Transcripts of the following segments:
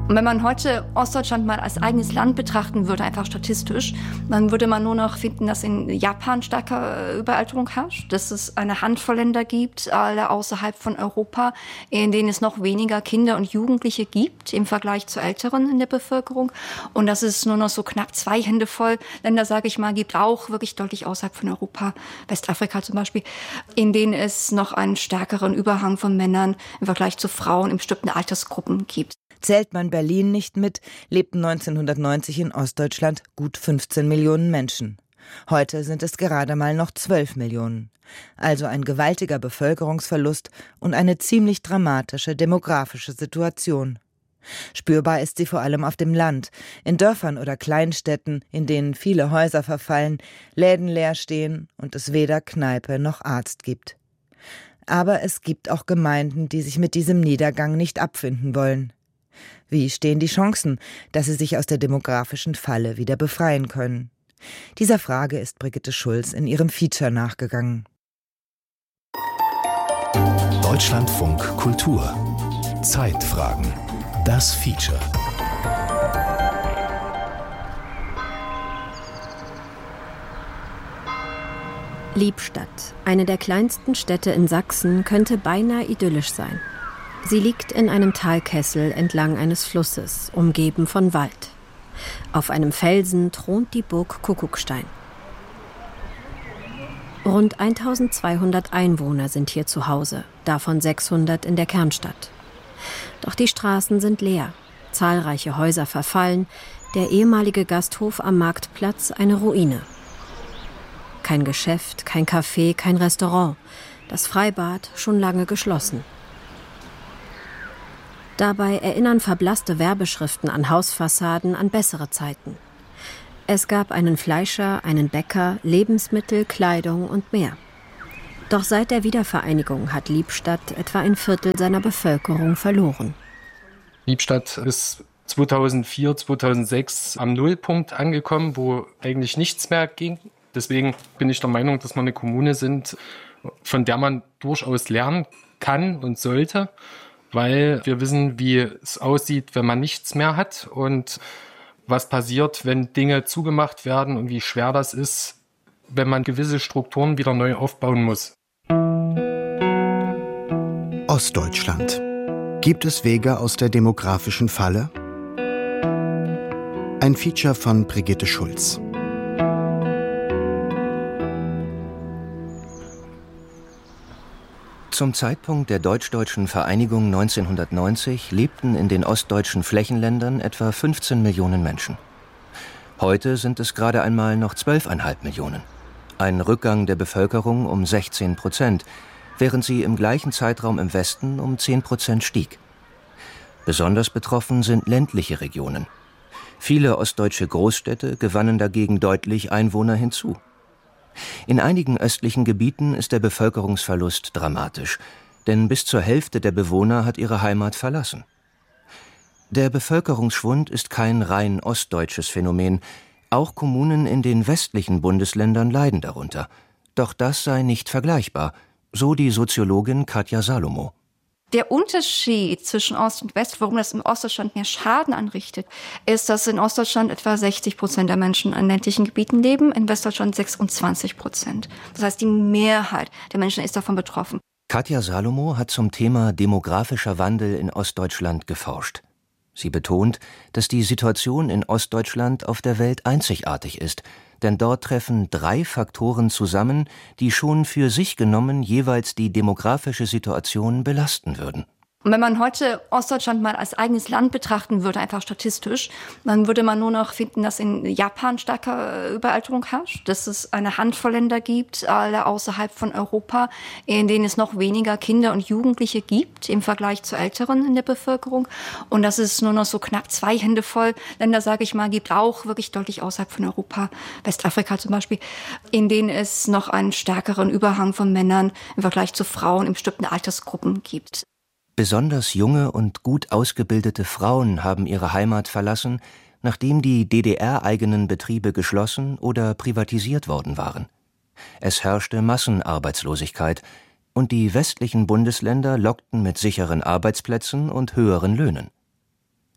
Und wenn man heute Ostdeutschland mal als eigenes Land betrachten würde, einfach statistisch, dann würde man nur noch finden, dass in Japan starke Überalterung herrscht, dass es eine Handvoll Länder gibt, alle außerhalb von Europa, in denen es noch weniger Kinder und Jugendliche gibt im Vergleich zu Älteren in der Bevölkerung. Und dass es nur noch so knapp 2 Hände voll Länder, sage ich mal, gibt, auch wirklich deutlich außerhalb von Europa, Westafrika zum Beispiel, in denen es noch einen stärkeren Überhang von Männern im Vergleich zu Frauen in bestimmten Altersgruppen gibt. Zählt man Berlin nicht mit, lebten 1990 in Ostdeutschland gut 15 Millionen Menschen. Heute sind es gerade mal noch 12 Millionen. Also ein gewaltiger Bevölkerungsverlust und eine ziemlich dramatische demografische Situation. Spürbar ist sie vor allem auf dem Land, in Dörfern oder Kleinstädten, in denen viele Häuser verfallen, Läden leer stehen und es weder Kneipe noch Arzt gibt. Aber es gibt auch Gemeinden, die sich mit diesem Niedergang nicht abfinden wollen. Wie stehen die Chancen, dass sie sich aus der demografischen Falle wieder befreien können? Dieser Frage ist Brigitte Schulz in ihrem Feature nachgegangen. Deutschlandfunk Kultur. Zeitfragen. Das Feature. Liebstadt, eine der kleinsten Städte in Sachsen, könnte beinahe idyllisch sein. Sie liegt in einem Talkessel entlang eines Flusses, umgeben von Wald. Auf einem Felsen thront die Burg Kuckuckstein. Rund 1200 Einwohner sind hier zu Hause, davon 600 in der Kernstadt. Doch die Straßen sind leer, zahlreiche Häuser verfallen, der ehemalige Gasthof am Marktplatz eine Ruine. Kein Geschäft, kein Café, kein Restaurant, das Freibad schon lange geschlossen. Dabei erinnern verblasste Werbeschriften an Hausfassaden an bessere Zeiten. Es gab einen Fleischer, einen Bäcker, Lebensmittel, Kleidung und mehr. Doch seit der Wiedervereinigung hat Liebstadt etwa ein Viertel seiner Bevölkerung verloren. Liebstadt ist 2004, 2006 am Nullpunkt angekommen, wo eigentlich nichts mehr ging. Deswegen bin ich der Meinung, dass wir eine Kommune sind, von der man durchaus lernen kann und sollte, weil wir wissen, wie es aussieht, wenn man nichts mehr hat und was passiert, wenn Dinge zugemacht werden und wie schwer das ist, wenn man gewisse Strukturen wieder neu aufbauen muss. Ostdeutschland. Gibt es Wege aus der demografischen Falle? Ein Feature von Brigitte Schulz. Zum Zeitpunkt der deutsch-deutschen Vereinigung 1990 lebten in den ostdeutschen Flächenländern etwa 15 Millionen Menschen. Heute sind es gerade einmal noch 12,5 Millionen. Ein Rückgang der Bevölkerung um 16%, während sie im gleichen Zeitraum im Westen um 10% stieg. Besonders betroffen sind ländliche Regionen. Viele ostdeutsche Großstädte gewannen dagegen deutlich Einwohner hinzu. In einigen östlichen Gebieten ist der Bevölkerungsverlust dramatisch, denn bis zur Hälfte der Bewohner hat ihre Heimat verlassen. Der Bevölkerungsschwund ist kein rein ostdeutsches Phänomen. Auch Kommunen in den westlichen Bundesländern leiden darunter. Doch das sei nicht vergleichbar, so die Soziologin Katja Salomo. Der Unterschied zwischen Ost und West, warum das in Ostdeutschland mehr Schaden anrichtet, ist, dass in Ostdeutschland etwa 60% der Menschen in ländlichen Gebieten leben, in Westdeutschland 26%. Das heißt, die Mehrheit der Menschen ist davon betroffen. Katja Salomo hat zum Thema demografischer Wandel in Ostdeutschland geforscht. Sie betont, dass die Situation in Ostdeutschland auf der Welt einzigartig ist, denn dort treffen 3 Faktoren zusammen, die schon für sich genommen jeweils die demografische Situation belasten würden. Und wenn man heute Ostdeutschland mal als eigenes Land betrachten würde, einfach statistisch, dann würde man nur noch finden, dass in Japan starke Überalterung herrscht, dass es eine Handvoll Länder gibt, alle außerhalb von Europa, in denen es noch weniger Kinder und Jugendliche gibt im Vergleich zu Älteren in der Bevölkerung. Und dass es nur noch so knapp 2 Hände voll Länder, sage ich mal, gibt, auch wirklich deutlich außerhalb von Europa, Westafrika zum Beispiel, in denen es noch einen stärkeren Überhang von Männern im Vergleich zu Frauen in bestimmten Altersgruppen gibt. Besonders junge und gut ausgebildete Frauen haben ihre Heimat verlassen, nachdem die DDR-eigenen Betriebe geschlossen oder privatisiert worden waren. Es herrschte Massenarbeitslosigkeit und die westlichen Bundesländer lockten mit sicheren Arbeitsplätzen und höheren Löhnen.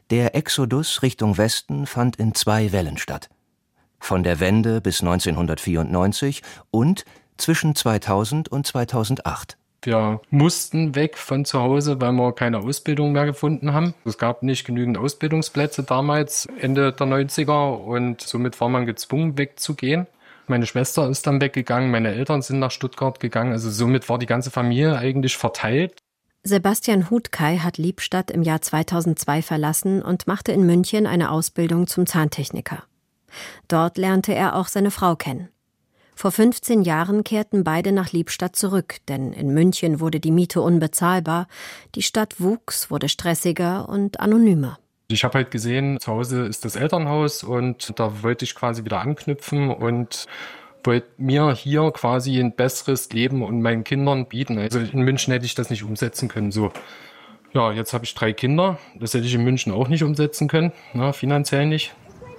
Der Exodus Richtung Westen fand in 2 Wellen statt. Von der Wende bis 1994 und zwischen 2000 und 2008. Wir mussten weg von zu Hause, weil wir keine Ausbildung mehr gefunden haben. Es gab nicht genügend Ausbildungsplätze damals, Ende der 90er, und somit war man gezwungen, wegzugehen. Meine Schwester ist dann weggegangen, meine Eltern sind nach Stuttgart gegangen, also somit war die ganze Familie eigentlich verteilt. Sebastian Huthkay hat Liebstadt im Jahr 2002 verlassen und machte in München eine Ausbildung zum Zahntechniker. Dort lernte er auch seine Frau kennen. Vor 15 Jahren kehrten beide nach Liebstadt zurück, denn in München wurde die Miete unbezahlbar, die Stadt wuchs, wurde stressiger und anonymer. Ich habe halt gesehen, zu Hause ist das Elternhaus und da wollte ich quasi wieder anknüpfen und wollte mir hier quasi ein besseres Leben und meinen Kindern bieten. Also in München hätte ich das nicht umsetzen können. So, ja, jetzt habe ich 3 Kinder. Das hätte ich in München auch nicht umsetzen können, finanziell nicht.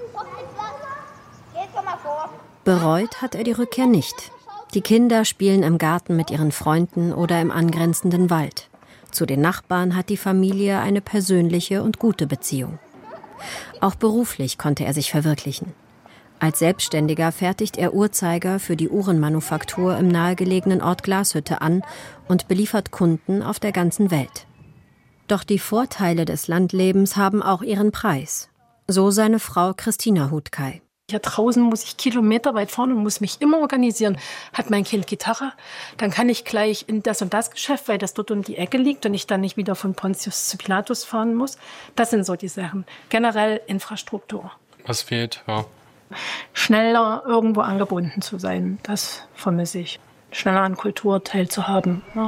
Bereut hat er die Rückkehr nicht. Die Kinder spielen im Garten mit ihren Freunden oder im angrenzenden Wald. Zu den Nachbarn hat die Familie eine persönliche und gute Beziehung. Auch beruflich konnte er sich verwirklichen. Als Selbstständiger fertigt er Uhrzeiger für die Uhrenmanufaktur im nahegelegenen Ort Glashütte an und beliefert Kunden auf der ganzen Welt. Doch die Vorteile des Landlebens haben auch ihren Preis. So seine Frau Christina Huthkay. Hier draußen muss ich kilometerweit fahren und muss mich immer organisieren. Hat mein Kind Gitarre, dann kann ich gleich in das und das Geschäft, weil das dort um die Ecke liegt und ich dann nicht wieder von Pontius zu Pilatus fahren muss. Das sind so die Sachen. Generell Infrastruktur. Was fehlt, ja. Schneller irgendwo angebunden zu sein, das vermisse ich. Schneller an Kultur teilzuhaben. Ja.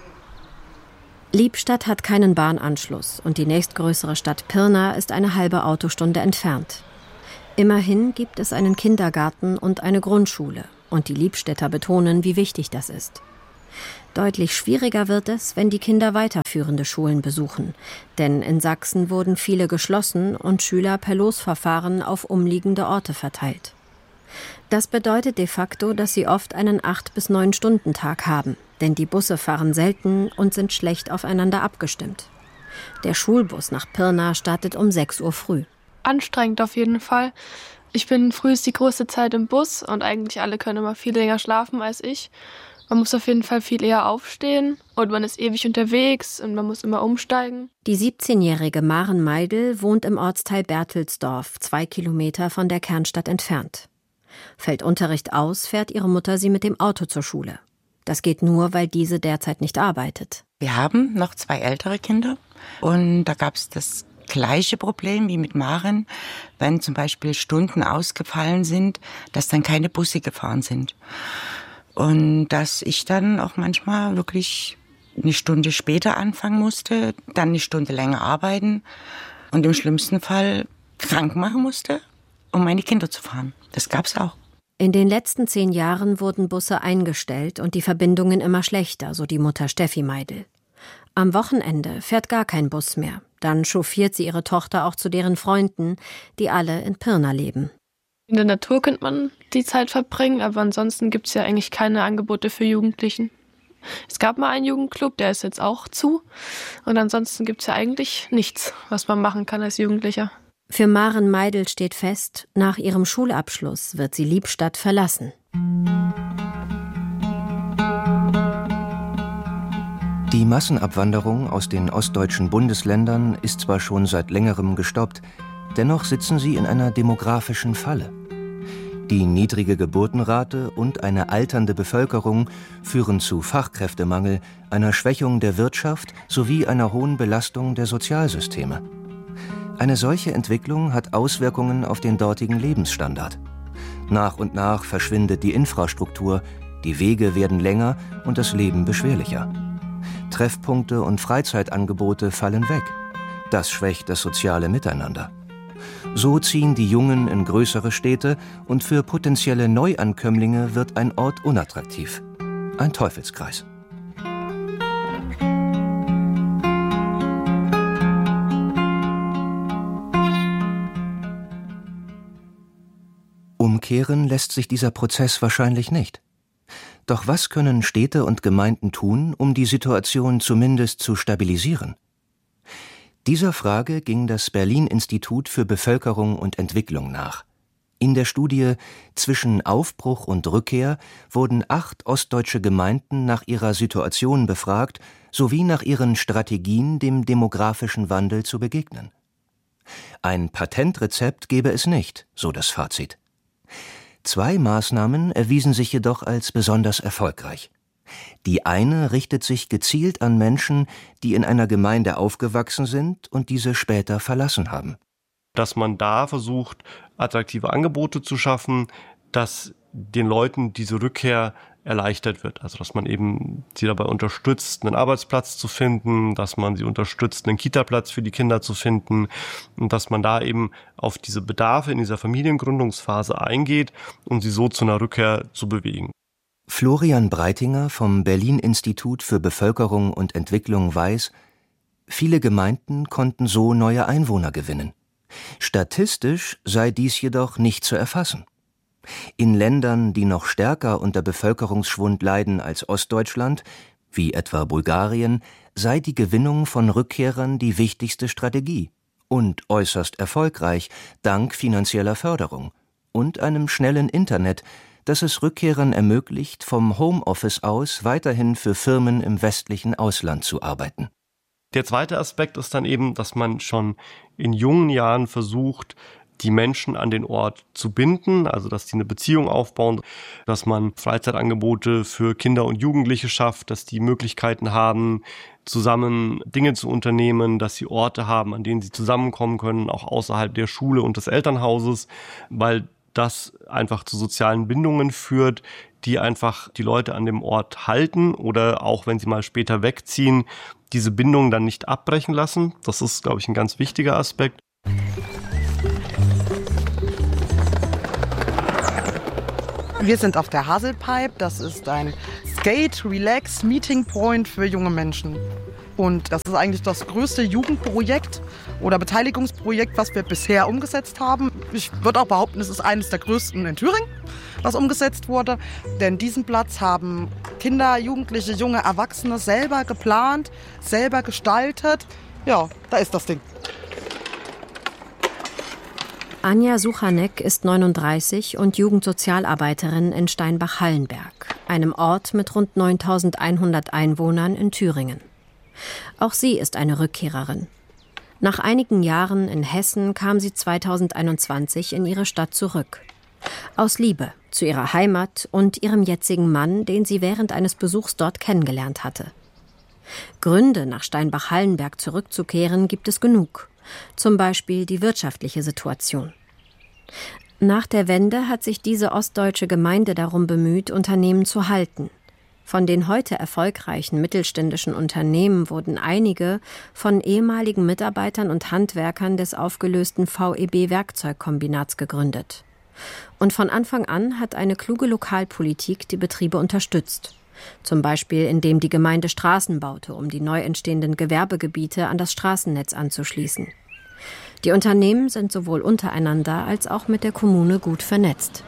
Liebstadt hat keinen Bahnanschluss und die nächstgrößere Stadt Pirna ist eine halbe Autostunde entfernt. Immerhin gibt es einen Kindergarten und eine Grundschule und die Liebstädter betonen, wie wichtig das ist. Deutlich schwieriger wird es, wenn die Kinder weiterführende Schulen besuchen, denn in Sachsen wurden viele geschlossen und Schüler per Losverfahren auf umliegende Orte verteilt. Das bedeutet de facto, dass sie oft einen 8- bis 9-Stunden-Tag haben, denn die Busse fahren selten und sind schlecht aufeinander abgestimmt. Der Schulbus nach Pirna startet um 6 Uhr früh. Anstrengend auf jeden Fall. Ich bin frühest die größte Zeit im Bus und eigentlich alle können immer viel länger schlafen als ich. Man muss auf jeden Fall viel eher aufstehen und man ist ewig unterwegs und man muss immer umsteigen. Die 17-jährige Maren Meidel wohnt im Ortsteil Berthelsdorf, 2 Kilometer von der Kernstadt entfernt. Fällt Unterricht aus, fährt ihre Mutter sie mit dem Auto zur Schule. Das geht nur, weil diese derzeit nicht arbeitet. Wir haben noch 2 ältere Kinder und da gab es das gleiche Problem wie mit Maren, wenn zum Beispiel Stunden ausgefallen sind, dass dann keine Busse gefahren sind. Und dass ich dann auch manchmal wirklich eine Stunde später anfangen musste, dann eine Stunde länger arbeiten und im schlimmsten Fall krank machen musste, um meine Kinder zu fahren. Das gab's auch. In den letzten 10 Jahren wurden Busse eingestellt und die Verbindungen immer schlechter, so die Mutter Steffi Meidel. Am Wochenende fährt gar kein Bus mehr. Dann chauffiert sie ihre Tochter auch zu deren Freunden, die alle in Pirna leben. In der Natur könnte man die Zeit verbringen, aber ansonsten gibt es ja eigentlich keine Angebote für Jugendlichen. Es gab mal einen Jugendclub, der ist jetzt auch zu. Und ansonsten gibt es ja eigentlich nichts, was man machen kann als Jugendlicher. Für Maren Meidel steht fest, nach ihrem Schulabschluss wird sie Liebstadt verlassen. Die Massenabwanderung aus den ostdeutschen Bundesländern ist zwar schon seit längerem gestoppt, dennoch sitzen sie in einer demografischen Falle. Die niedrige Geburtenrate und eine alternde Bevölkerung führen zu Fachkräftemangel, einer Schwächung der Wirtschaft sowie einer hohen Belastung der Sozialsysteme. Eine solche Entwicklung hat Auswirkungen auf den dortigen Lebensstandard. Nach und nach verschwindet die Infrastruktur, die Wege werden länger und das Leben beschwerlicher. Treffpunkte und Freizeitangebote fallen weg. Das schwächt das soziale Miteinander. So ziehen die Jungen in größere Städte und für potenzielle Neuankömmlinge wird ein Ort unattraktiv. Ein Teufelskreis. Umkehren lässt sich dieser Prozess wahrscheinlich nicht. Doch was können Städte und Gemeinden tun, um die Situation zumindest zu stabilisieren? Dieser Frage ging das Berlin-Institut für Bevölkerung und Entwicklung nach. In der Studie »Zwischen Aufbruch und Rückkehr« wurden 8 ostdeutsche Gemeinden nach ihrer Situation befragt, sowie nach ihren Strategien, dem demografischen Wandel zu begegnen. Ein Patentrezept gebe es nicht, so das Fazit. 2 Maßnahmen erwiesen sich jedoch als besonders erfolgreich. Die eine richtet sich gezielt an Menschen, die in einer Gemeinde aufgewachsen sind und diese später verlassen haben. Dass man da versucht, attraktive Angebote zu schaffen, dass den Leuten diese Rückkehr erleichtert wird. Also dass man eben sie dabei unterstützt, einen Arbeitsplatz zu finden, dass man sie unterstützt, einen Kitaplatz für die Kinder zu finden und dass man da eben auf diese Bedarfe in dieser Familiengründungsphase eingeht, um sie so zu einer Rückkehr zu bewegen. Florian Breitinger vom Berlin-Institut für Bevölkerung und Entwicklung weiß, viele Gemeinden konnten so neue Einwohner gewinnen. Statistisch sei dies jedoch nicht zu erfassen. In Ländern, die noch stärker unter Bevölkerungsschwund leiden als Ostdeutschland, wie etwa Bulgarien, sei die Gewinnung von Rückkehrern die wichtigste Strategie und äußerst erfolgreich dank finanzieller Förderung und einem schnellen Internet, das es Rückkehrern ermöglicht, vom Homeoffice aus weiterhin für Firmen im westlichen Ausland zu arbeiten. Der zweite Aspekt ist dann eben, dass man schon in jungen Jahren versucht, die Menschen an den Ort zu binden, also dass die eine Beziehung aufbauen, dass man Freizeitangebote für Kinder und Jugendliche schafft, dass die Möglichkeiten haben, zusammen Dinge zu unternehmen, dass sie Orte haben, an denen sie zusammenkommen können, auch außerhalb der Schule und des Elternhauses, weil das einfach zu sozialen Bindungen führt, die einfach die Leute an dem Ort halten oder auch wenn sie mal später wegziehen, diese Bindung dann nicht abbrechen lassen. Das ist, glaube ich, ein ganz wichtiger Aspekt. Wir sind auf der Haselpipe. Das ist ein Skate, Relax, Meeting Point für junge Menschen. Und das ist eigentlich das größte Jugendprojekt oder Beteiligungsprojekt, was wir bisher umgesetzt haben. Ich würde auch behaupten, es ist eines der größten in Thüringen, was umgesetzt wurde. Denn diesen Platz haben Kinder, Jugendliche, junge Erwachsene selber geplant, selber gestaltet. Ja, da ist das Ding. Anja Suchanek ist 39 und Jugendsozialarbeiterin in Steinbach-Hallenberg, einem Ort mit rund 9.100 Einwohnern in Thüringen. Auch sie ist eine Rückkehrerin. Nach einigen Jahren in Hessen kam sie 2021 in ihre Stadt zurück. Aus Liebe zu ihrer Heimat und ihrem jetzigen Mann, den sie während eines Besuchs dort kennengelernt hatte. Gründe, nach Steinbach-Hallenberg zurückzukehren, gibt es genug. Zum Beispiel die wirtschaftliche Situation. Nach der Wende hat sich diese ostdeutsche Gemeinde darum bemüht, Unternehmen zu halten. Von den heute erfolgreichen mittelständischen Unternehmen wurden einige von ehemaligen Mitarbeitern und Handwerkern des aufgelösten VEB-Werkzeugkombinats gegründet. Und von Anfang an hat eine kluge Lokalpolitik die Betriebe unterstützt. Zum Beispiel, indem die Gemeinde Straßen baute, um die neu entstehenden Gewerbegebiete an das Straßennetz anzuschließen. Die Unternehmen sind sowohl untereinander als auch mit der Kommune gut vernetzt.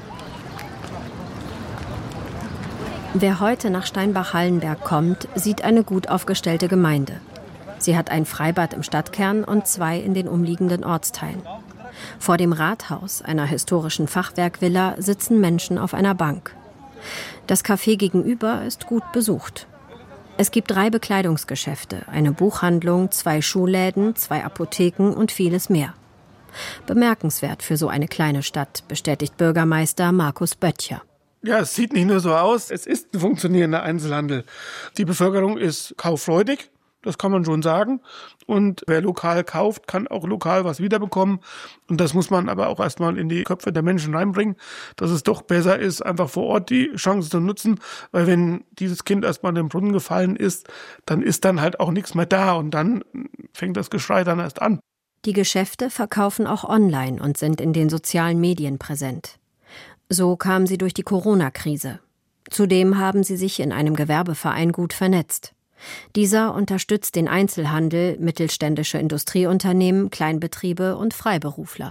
Wer heute nach Steinbach-Hallenberg kommt, sieht eine gut aufgestellte Gemeinde. Sie hat ein Freibad im Stadtkern und 2 in den umliegenden Ortsteilen. Vor dem Rathaus, einer historischen Fachwerkvilla, sitzen Menschen auf einer Bank. Das Café gegenüber ist gut besucht. Es gibt 3 Bekleidungsgeschäfte, eine Buchhandlung, 2 Schuhläden, 2 Apotheken und vieles mehr. Bemerkenswert für so eine kleine Stadt, bestätigt Bürgermeister Markus Böttcher. Ja, es sieht nicht nur so aus, es ist ein funktionierender Einzelhandel. Die Bevölkerung ist kauffreudig, das kann man schon sagen. Und wer lokal kauft, kann auch lokal was wiederbekommen. Und das muss man aber auch erstmal in die Köpfe der Menschen reinbringen, dass es doch besser ist, einfach vor Ort die Chance zu nutzen. Weil wenn dieses Kind erstmal in den Brunnen gefallen ist dann halt auch nichts mehr da. Und dann fängt das Geschrei dann erst an. Die Geschäfte verkaufen auch online und sind in den sozialen Medien präsent. So kamen sie durch die Corona-Krise. Zudem haben sie sich in einem Gewerbeverein gut vernetzt. Dieser unterstützt den Einzelhandel, mittelständische Industrieunternehmen, Kleinbetriebe und Freiberufler.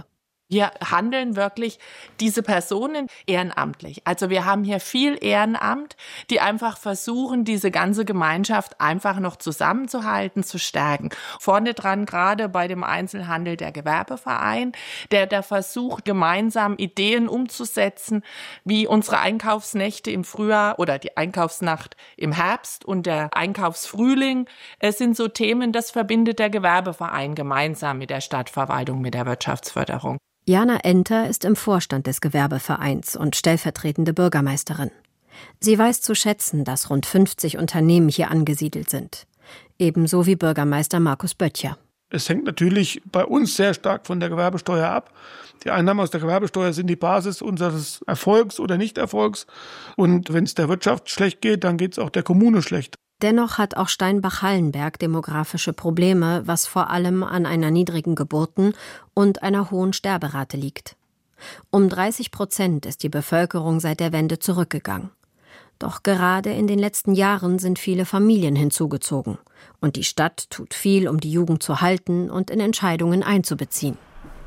Wir handeln wirklich diese Personen ehrenamtlich. Also wir haben hier viel Ehrenamt, die einfach versuchen, diese ganze Gemeinschaft einfach noch zusammenzuhalten, zu stärken. Vorne dran gerade bei dem Einzelhandel der Gewerbeverein, der versucht, gemeinsam Ideen umzusetzen, wie unsere Einkaufsnächte im Frühjahr oder die Einkaufsnacht im Herbst und der Einkaufsfrühling. Es sind so Themen, das verbindet der Gewerbeverein gemeinsam mit der Stadtverwaltung, mit der Wirtschaftsförderung. Jana Enter ist im Vorstand des Gewerbevereins und stellvertretende Bürgermeisterin. Sie weiß zu schätzen, dass rund 50 Unternehmen hier angesiedelt sind. Ebenso wie Bürgermeister Markus Böttcher. Es hängt natürlich bei uns sehr stark von der Gewerbesteuer ab. Die Einnahmen aus der Gewerbesteuer sind die Basis unseres Erfolgs oder Nichterfolgs. Und wenn es der Wirtschaft schlecht geht, dann geht es auch der Kommune schlecht. Dennoch hat auch Steinbach-Hallenberg demografische Probleme, was vor allem an einer niedrigen Geburten- und einer hohen Sterberate liegt. Um 30% ist die Bevölkerung seit der Wende zurückgegangen. Doch gerade in den letzten Jahren sind viele Familien hinzugezogen. Und die Stadt tut viel, um die Jugend zu halten und in Entscheidungen einzubeziehen.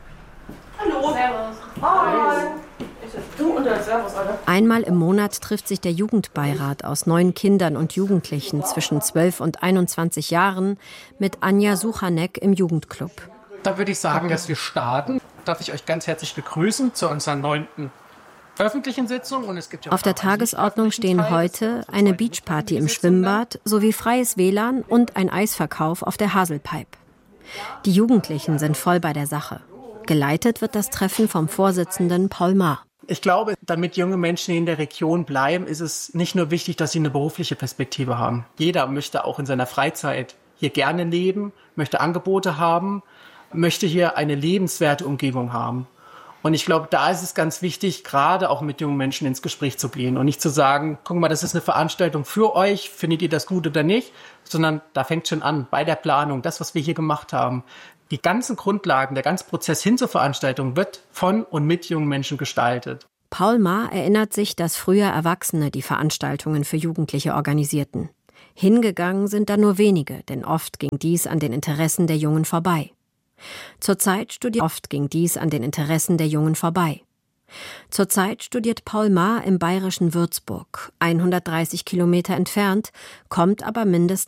Hallo. Servus. Hi. Du und der Servus, Alter. Einmal im Monat trifft sich der Jugendbeirat aus 9 Kindern und Jugendlichen zwischen 12 und 21 Jahren mit Anja Suchanek im Jugendclub. Da würde ich sagen, dass wir starten. Darf ich euch ganz herzlich begrüßen zu unserer 9. öffentlichen Sitzung. Und es gibt ja auf der Tagesordnung stehen heute eine Beachparty im Schwimmbad sowie freies WLAN und ein Eisverkauf auf der Haselpipe. Die Jugendlichen sind voll bei der Sache. Geleitet wird das Treffen vom Vorsitzenden Paul Maar. Ich glaube, damit junge Menschen in der Region bleiben, ist es nicht nur wichtig, dass sie eine berufliche Perspektive haben. Jeder möchte auch in seiner Freizeit hier gerne leben, möchte Angebote haben, möchte hier eine lebenswerte Umgebung haben. Und ich glaube, da ist es ganz wichtig, gerade auch mit jungen Menschen ins Gespräch zu gehen und nicht zu sagen, guck mal, das ist eine Veranstaltung für euch, findet ihr das gut oder nicht, sondern da fängt schon an, bei der Planung, das, was wir hier gemacht haben. Die ganzen Grundlagen, der ganze Prozess hin zur Veranstaltung wird von und mit jungen Menschen gestaltet. Paul Maar erinnert sich, dass früher Erwachsene die Veranstaltungen für Jugendliche organisierten. Hingegangen sind da nur wenige, denn oft ging dies an den Interessen der Jungen vorbei. Zurzeit studiert Paul Maar im bayerischen Würzburg, 130 Kilometer entfernt, kommt aber mindestens